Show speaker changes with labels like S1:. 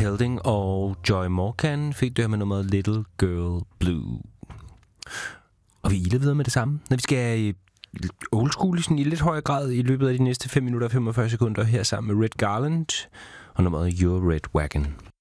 S1: Helding og Joy Morgan fik det her med nummeret Little Girl Blue. Og vi iler videre med det samme, når vi skal old school i lidt højere grad i løbet af de næste 5 minutter og 45 sekunder her sammen med Red Garland og nummeret Your Red Wagon.